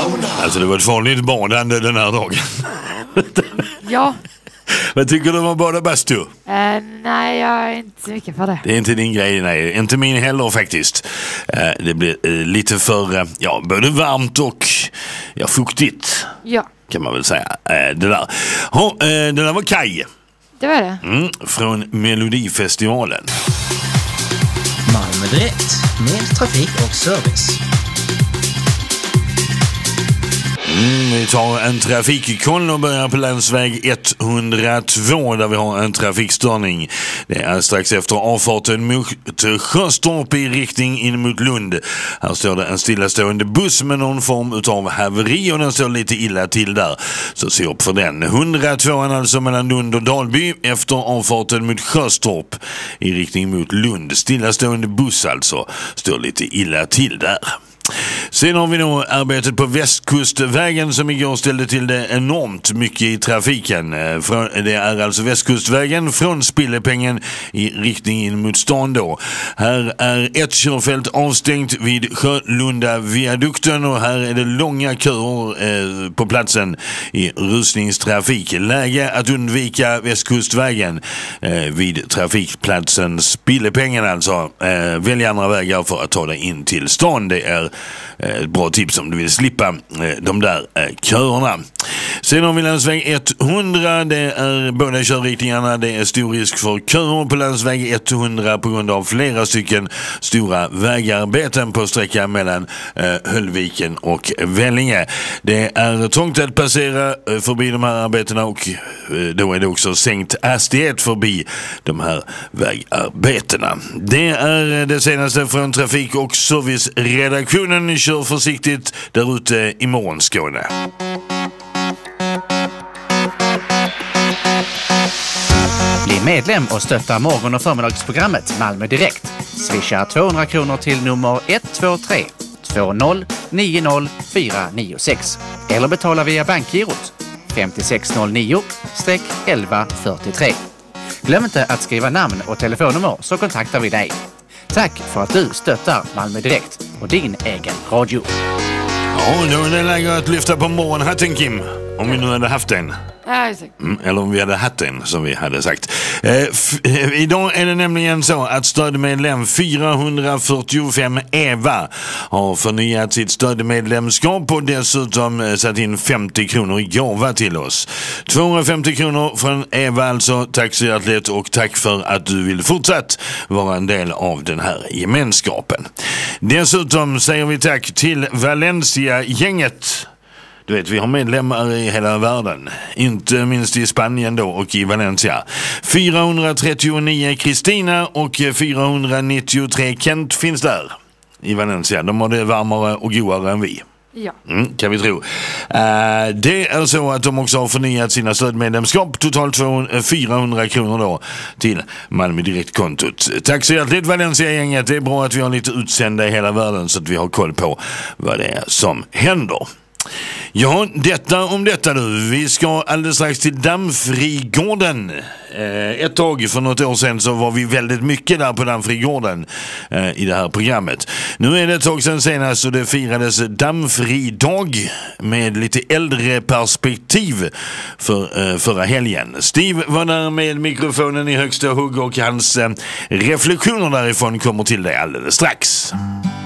Alltså det var ett vanligt badande den här dagen. Ja. Vad tycker du om att bada bastu? Nej, jag är inte så mycket för det. Det är inte din grej, nej. Inte min heller faktiskt. Det blir lite för, både varmt och fuktigt. Ja. Kan man väl säga. Det där var Kaj. Det var det. Från Melodifestivalen. Malmö Direkt med trafik och service. Vi tar en trafikkoll och börjar på länsväg 102 där vi har en trafikstörning. Det är strax efter avfarten mot Sjöstorp i riktning in mot Lund. Här står det en stillastående buss med någon form utav haveri och den står lite illa till där. Så se upp för den. 102 alltså mellan Lund och Dalby efter avfarten mot Sjöstorp i riktning mot Lund. Stillastående buss alltså står lite illa till där. Sen har vi nog arbetet på Västkustvägen som igår ställde till det enormt mycket i trafiken. Det är alltså Västkustvägen från Spillepengen i riktning in mot stan då. Här är ett körfält avstängt vid Sjölunda-viadukten och här är det långa köer på platsen i rusningstrafik. Läge att undvika Västkustvägen vid trafikplatsen Spillepengen alltså. Välj andra vägar för att ta dig in till stan. Det är ett bra tips om du vill slippa de där köerna. Sen har vi länsväg 100. Det är båda körriktningarna. Det är stor risk för köer på länsväg 100 på grund av flera stycken stora vägarbeten på sträckan mellan Höllviken och Vellinge. Det är trångt att passera förbi de här arbetena och då är det också sänkt hastighet förbi de här vägarbetena. Det är det senaste från Trafik- och serviceredaktionen. Kör försiktigt där ute i morgon Skåne. Bli medlem och stötta morgon- och förmiddagsprogrammet Malmö Direkt. Swisha 200 kronor till nummer 123 20 90 496 eller betala via bankgirot 5609-1143. Glöm inte att skriva namn och telefonnummer så kontaktar vi dig. Tack för att du stöttar Malmö Direkt och din egen radio. Ja, då är det läge att lyfta på morgonhatten, Kim. Om vi nu hade haft en. Ja, exakt. Eller om vi hade haft en, som vi hade sagt. Idag är det nämligen så att stödmedlem 445 Eva har förnyat sitt stödmedlemskap och dessutom satt in 50 kronor i gåva till oss. 250 kronor från Eva alltså. Tack så hjärtligt och tack för att du vill fortsatt vara en del av den här gemenskapen. Dessutom säger vi tack till Valencia-gänget. Du vet, vi har medlemmar i hela världen. Inte minst i Spanien då och i Valencia. 439 Kristina och 493 Kent finns där i Valencia. De har det varmare och godare än vi. Ja. Kan vi tro. Det är så att de också har förnyat sina stödmedlemskap. Totalt 400 kronor då till Malmö Direkt-kontot. Tack så hjärtligt Valencia-gänget. Det är bra att vi har lite utsända i hela världen så att vi har koll på vad det är som händer. Ja, detta om detta nu. Vi ska alldeles strax till Dammfrigården. Ett tag för något år sedan så var vi väldigt mycket där på Dammfrigården i det här programmet. Nu är det ett tag sedan senast och det firades Dammfridag med lite äldre perspektiv för förra helgen. Steve var där med mikrofonen i högsta hugg och hans reflektioner därifrån kommer till dig alldeles strax.